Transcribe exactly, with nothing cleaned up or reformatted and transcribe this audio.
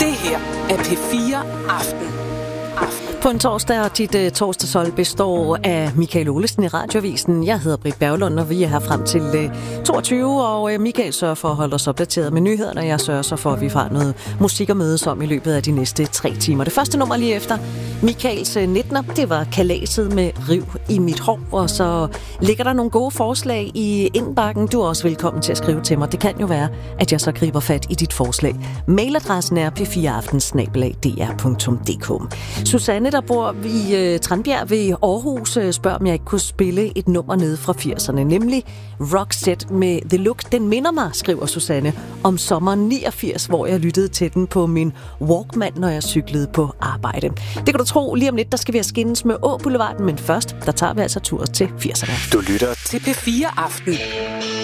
Det her er P fire Aften. Aften. På en torsdag, og dit uh, torsdagshold består af Michael Olesen i Radioavisen. Jeg hedder Britt Berglund, og vi er her frem til uh, toogtyve, og uh, Michael sørger for at holde os opdateret med nyhederne, og jeg sørger så for, at vi får noget musik at mødes om i løbet af de næste tre timer. Det første nummer lige efter Michaels uh, nittener, det var Kalaset med Riv i mit hår, og så ligger der nogle gode forslag i indbakken. Du er også velkommen til at skrive til mig. Det kan jo være, at jeg så griber fat i dit forslag. Mailadressen er p fire aften snabel-a d r punktum d k. Susanne, der bor i øh, Tranbjerg ved Aarhus, øh, spørger, om jeg ikke kunne spille et nummer nede fra firserne, nemlig Roxette med The Look. Den minder mig, skriver Susanne, om sommeren niogfirs, hvor jeg lyttede til den på min Walkman, når jeg cyklede på arbejde. Det kan du tro, lige om lidt, der skal vi have skændes med Å Boulevarden, men først, der tager vi altså tur til firserne. Du lytter til P fire Aften.